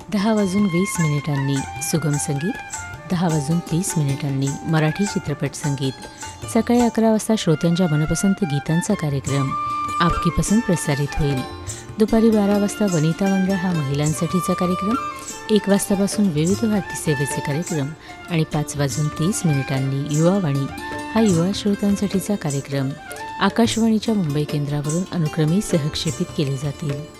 10:20 सुगम संगीत, 10:30 मराठी चित्रपट संगीत, सकाळी 11 वाजता श्रोत्यांच्या मनपसंत गीतांचा कार्यक्रम आपकी पसंत प्रसारित होईल. दुपारी 12 वाजता वनिता मंडळ हा महिलांसाठीचा कार्यक्रम, 1 वाजतापासून विविध भारती सेवेचे कार्यक्रम आणि 5:30 युवावाणी हा युवा श्रोत्यांसाठीचा कार्यक्रम आकाशवाणीच्या मुंबई केंद्रावरून अनुक्रमे सहक्षेपित केले जातील.